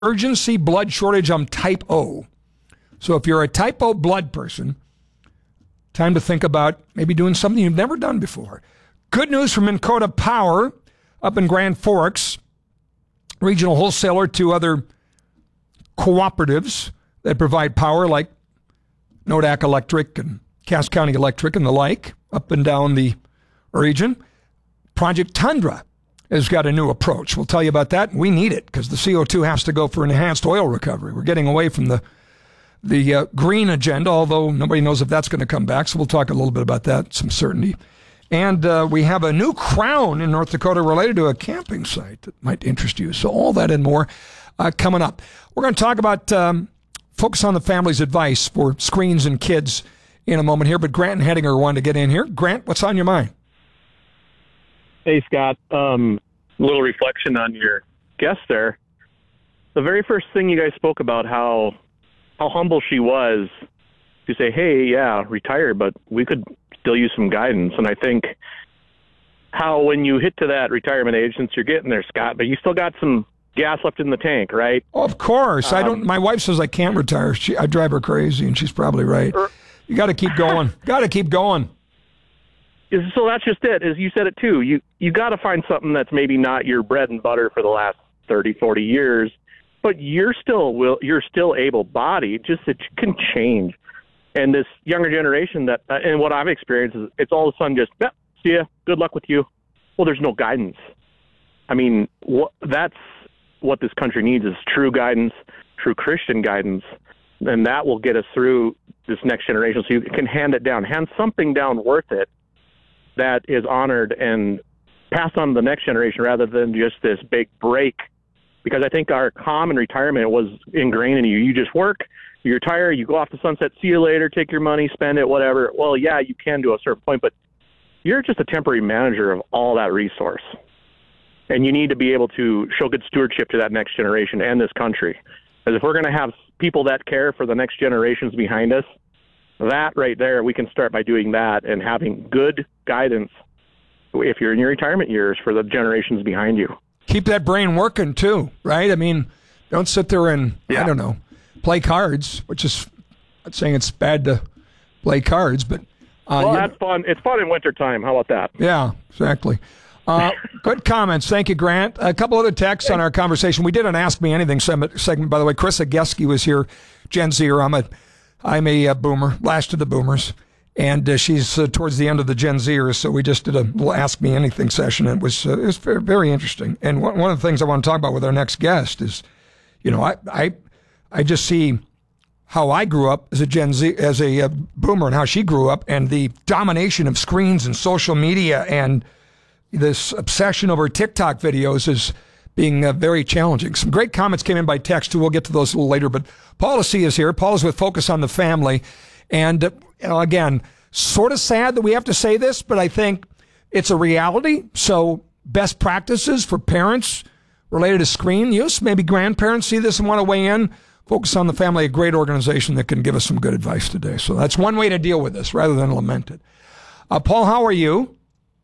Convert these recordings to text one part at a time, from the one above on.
emergency blood shortage. I'm type O. So if you're a type O blood person, time to think about maybe doing something you've never done before. Good news from Minn Kota Power up in Grand Forks, regional wholesaler to other cooperatives that provide power like Nodak Electric and Cass County Electric and the like up and down the region. Project Tundra has got a new approach. We'll tell you about that. We need it because the CO2 has to go for enhanced oil recovery. We're getting away from the green agenda, although nobody knows if that's going to come back. So we'll talk a little bit about that, some certainty. And we have a new crown in North Dakota related to a camping site that might interest you. So all that and more coming up. We're going to talk about focus on the family's advice for screens and kids in a moment here. But Grant and Hedinger wanted to get in here. Grant, what's on your mind? Hey, Scott. A little reflection on your guest there. The very first thing you guys spoke about how humble she was to say, hey, yeah, retire, but we could still use some guidance. And I think how when you hit to that retirement age, since you're getting there, Scott, but you still got some gas left in the tank, right? Oh, of course. My wife says I can't retire. I drive her crazy, and she's probably right. You got to keep going. Got to keep going. So that's just it. As you said it too, you got to find something that's maybe not your bread and butter for the last 30, 40 years, but you're still able-bodied. Just it can change. And this younger generation and what I've experienced is it's all of a sudden just, see ya, good luck with you. Well, there's no guidance. I mean, that's what this country needs is true guidance, true Christian guidance, and that will get us through this next generation. So you can hand something down worth it that is honored and passed on to the next generation rather than just this big break. Because I think our common retirement was ingrained in you. You just work, you retire, you go off the sunset, see you later, take your money, spend it, whatever. Well, yeah, you can to a certain point, but you're just a temporary manager of all that resource. And you need to be able to show good stewardship to that next generation and this country. Because if we're going to have people that care for the next generations behind us, that right there, we can start by doing that and having good guidance if you're in your retirement years for the generations behind you. Keep that brain working too, right? I mean, don't sit there and, I don't know, play cards, which is, I'm not saying it's bad to play cards, but... well, that's fun. It's fun in wintertime. How about that? Yeah, exactly. Good comments. Thank you, Grant. A couple other texts on our conversation. We did an Ask Me Anything segment, by the way. Chris Ageski was here, Gen Zer. I'm a boomer, last of the boomers, and she's towards the end of the Gen Zers, so we just did a little Ask Me Anything session. It was very, very interesting. And one of the things I want to talk about with our next guest is, I just see how I grew up as a Gen Z, as a boomer, and how she grew up, and the domination of screens and social media and this obsession over TikTok videos is being very challenging. Some great comments came in by text, too. We'll get to those a little later. But Paula C. is here. Paula's with Focus on the Family. And, again, sort of sad that we have to say this, but I think it's a reality. So best practices for parents related to screen use. Maybe grandparents see this and want to weigh in. Focus on the Family, a great organization that can give us some good advice today. So that's one way to deal with this rather than lament it. Paul, how are you?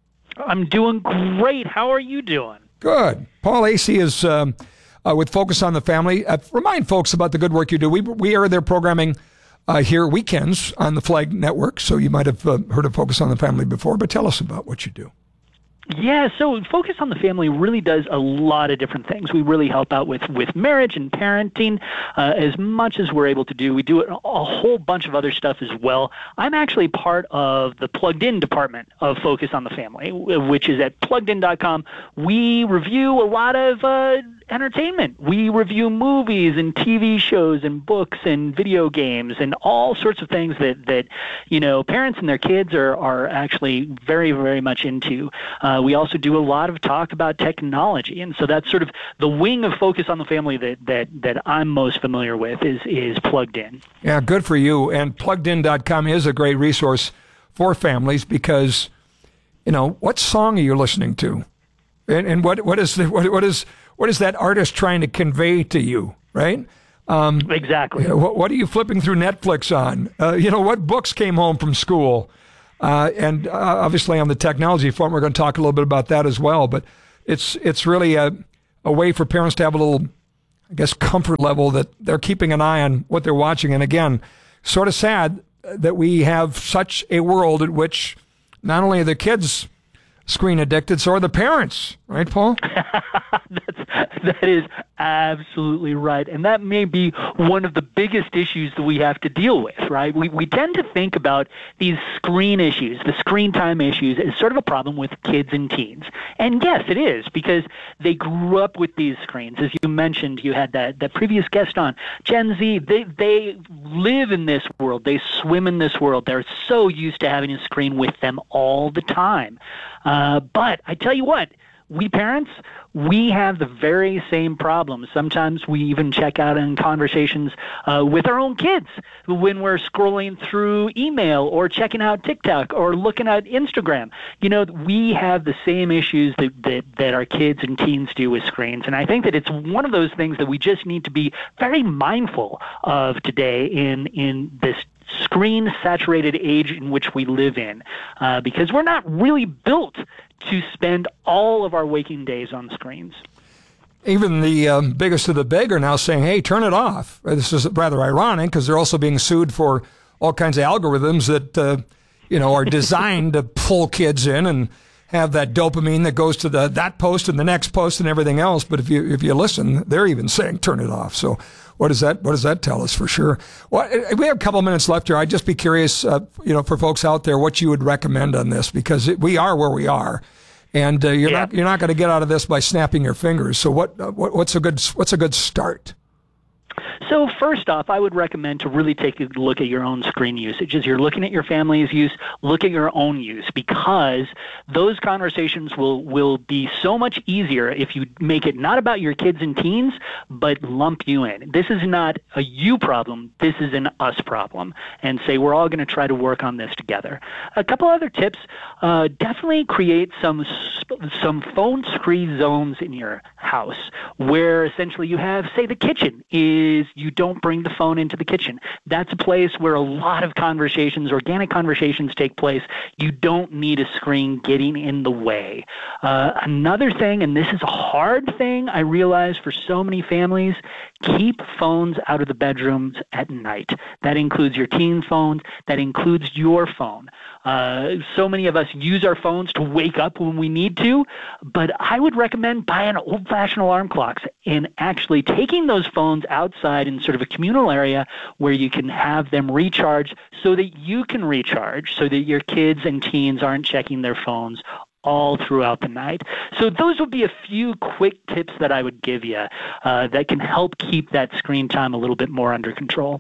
I'm doing great. How are you doing? Good. Paul Asay is with Focus on the Family. Remind folks about the good work you do. We air their programming here weekends on the Flag Network, so you might have heard of Focus on the Family before, but tell us about what you do. Yeah, so Focus on the Family really does a lot of different things. We really help out with marriage and parenting as much as we're able to do. We do a whole bunch of other stuff as well. I'm actually part of the Plugged In department of Focus on the Family, which is at pluggedin.com. We review a lot of entertainment. We review movies and TV shows and books and video games and all sorts of things that parents and their kids are actually very, very much into. We also do a lot of talk about technology, and so that's sort of the wing of Focus on the Family that I'm most familiar with is Plugged In. Yeah, good for you. And pluggedin.com is a great resource for families because, what song are you listening to? And what is that artist trying to convey to you, right? Exactly. What are you flipping through Netflix on? What books came home from school? And obviously on the technology front, we're going to talk a little bit about that as well. But it's really a way for parents to have a little, I guess, comfort level that they're keeping an eye on what they're watching. And again, sort of sad that we have such a world in which not only are the kids screen addicted, so are the parents, right, Paul? That is absolutely right. And that may be one of the biggest issues that we have to deal with, right? We tend to think about these screen issues, the screen time issues, as sort of a problem with kids and teens. And yes, it is, because they grew up with these screens. As you mentioned, you had that previous guest on, Gen Z, they live in this world. They swim in this world. They're so used to having a screen with them all the time. But I tell you what, we parents, we have the very same problems. Sometimes we even check out in conversations with our own kids when we're scrolling through email or checking out TikTok or looking at Instagram. You know, we have the same issues that our kids and teens do with screens. And I think that it's one of those things that we just need to be very mindful of today in this screen-saturated age in which we live in, because we're not really built to spend all of our waking days on screens. Even the biggest of the big are now saying, hey, turn it off. This is rather ironic because they're also being sued for all kinds of algorithms that are designed to pull kids in and have that dopamine that goes to that post and the next post and everything else. But if you listen, they're even saying turn it off. So what does that tell us for sure? Well, we have a couple of minutes left here. I'd just be curious, for folks out there, what you would recommend on this, because we are where we are, and you're not going to get out of this by snapping your fingers. So what's a good start? So first off, I would recommend to really take a look at your own screen usage. As you're looking at your family's use, look at your own use, because those conversations will be so much easier if you make it not about your kids and teens, but lump you in. This is not a you problem. This is an us problem. And say we're all going to try to work on this together. A couple other tips, definitely create some phone-free zones in your house where essentially you have, say, the kitchen is you don't bring the phone into the kitchen. That's a place where a lot of conversations, organic conversations, take place. You don't need a screen getting in the way. Another thing, and this is a hard thing, I realize for so many families, keep phones out of the bedrooms at night. That includes your teen phones. That includes your phone. So many of us use our phones to wake up when we need to, but I would recommend buying old-fashioned alarm clocks and actually taking those phones outside in sort of a communal area where you can have them recharge so that you can recharge, so that your kids and teens aren't checking their phones all throughout the night. So those would be a few quick tips that I would give you that can help keep that screen time a little bit more under control.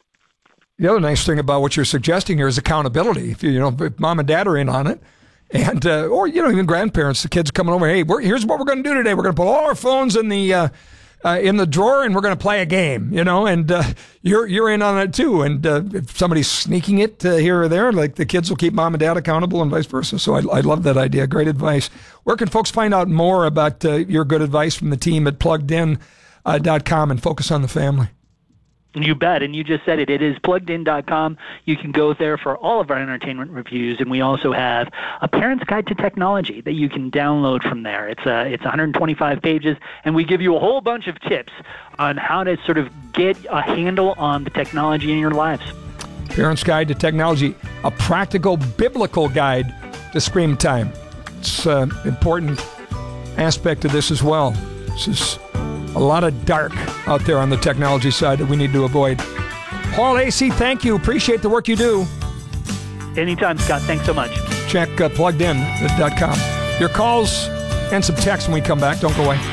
The other nice thing about what you're suggesting here is accountability. If mom and dad are in on it, and or even grandparents, the kids coming over, hey, here's what we're going to do today. We're going to put all our phones in the drawer, and we're going to play a game. And you're in on it too. And if somebody's sneaking it here or there, like, the kids will keep mom and dad accountable, and vice versa. So I love that idea. Great advice. Where can folks find out more about your good advice from the team at PluggedIn.com and Focus on the Family? You bet, and you just said it. It is PluggedIn.com. You can go there for all of our entertainment reviews, and we also have a Parent's Guide to Technology that you can download from there. It's 125 pages, and we give you a whole bunch of tips on how to sort of get a handle on the technology in your lives. Parent's Guide to Technology, a practical biblical guide to screen time. It's an important aspect of this as well. This is a lot of dark out there on the technology side that we need to avoid. Paul Asay, thank you. Appreciate the work you do. Anytime, Scott. Thanks so much. Check PluggedIn.com. Your calls and some text when we come back. Don't go away.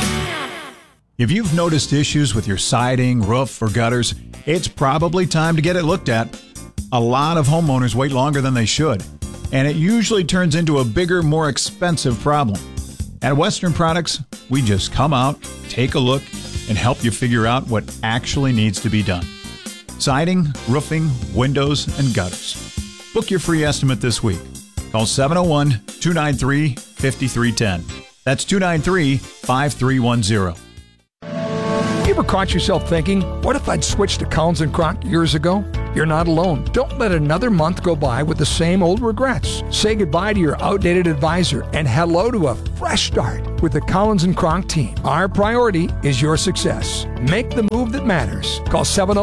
If you've noticed issues with your siding, roof, or gutters, it's probably time to get it looked at. A lot of homeowners wait longer than they should, and it usually turns into a bigger, more expensive problem. At Western Products, we just come out, take a look, and help you figure out what actually needs to be done. Siding, roofing, windows, and gutters. Book your free estimate this week. Call 701-293-5310. That's 293-5310. You ever caught yourself thinking, what if I'd switched to Collins & Crocke years ago? You're not alone. Don't let another month go by with the same old regrets. Say goodbye to your outdated advisor and hello to a fresh start with the Collins and Kronk team. Our priority is your success. Make the move that matters. Call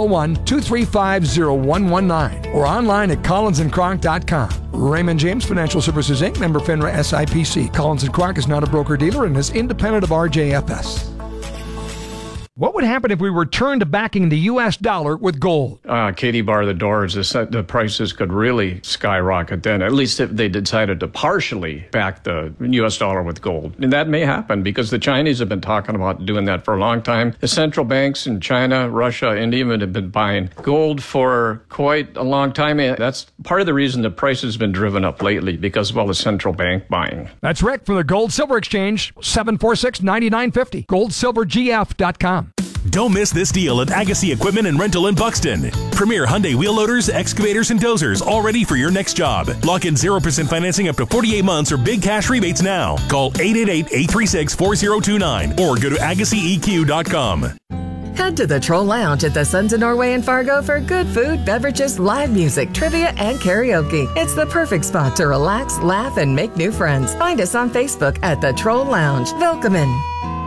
701-235-0119 or online at collinsandkronk.com. Raymond James Financial Services, Inc., member FINRA SIPC. Collins and Kronk is not a broker-dealer and is independent of RJFS. What would happen if we returned to backing the U.S. dollar with gold? Katie bar the doors. The prices could really skyrocket then, at least if they decided to partially back the U.S. dollar with gold. And that may happen because the Chinese have been talking about doing that for a long time. The central banks in China, Russia, and India have been buying gold for quite a long time. And that's part of the reason the price has been driven up lately, because of all the central bank buying. That's Rick from the Gold Silver Exchange, 746-9950, goldsilvergf.com. Don't miss this deal at Agassi Equipment and Rental in Buxton. Premier Hyundai wheel loaders, excavators, and dozers, all ready for your next job. Lock in 0% financing up to 48 months or big cash rebates now. Call 888-836-4029 or go to AgassiEQ.com. Head to the Troll Lounge at the Sons of Norway in Fargo for good food, beverages, live music, trivia, and karaoke. It's the perfect spot to relax, laugh, and make new friends. Find us on Facebook at the Troll Lounge. Welcome.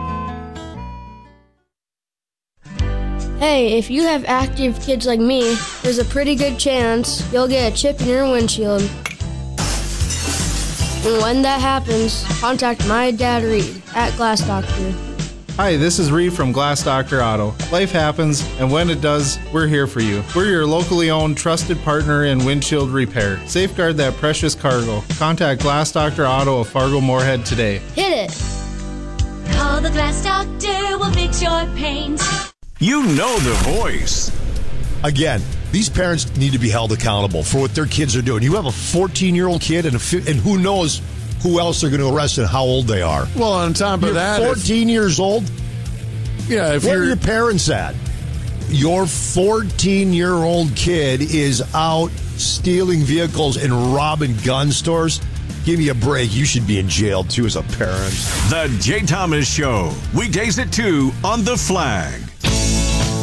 Hey, if you have active kids like me, there's a pretty good chance you'll get a chip in your windshield. And when that happens, contact my dad Reed at Glass Doctor. Hi, this is Reed from Glass Doctor Auto. Life happens, and when it does, we're here for you. We're your locally owned, trusted partner in windshield repair. Safeguard that precious cargo. Contact Glass Doctor Auto of Fargo Moorhead today. Hit it! Call the Glass Doctor, we'll fix your paint. You know the voice. Again, these parents need to be held accountable for what their kids are doing. You have a 14-year-old kid, and who knows who else they're going to arrest and how old they are. Well, on top of that, 14 years old? Yeah, where are your parents at? Your 14-year-old kid is out stealing vehicles and robbing gun stores? Give me a break. You should be in jail, too, as a parent. The Jay Thomas Show. Weekdays at 2 on The Flag.